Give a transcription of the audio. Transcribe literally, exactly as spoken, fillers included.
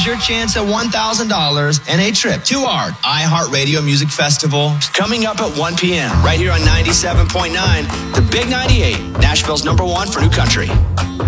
your chance at one thousand dollars and a trip to our iHeartRadio Music Festival coming up at one p.m. right here on ninety-seven point nine, The Big ninety-eight, Nashville's number one for new country.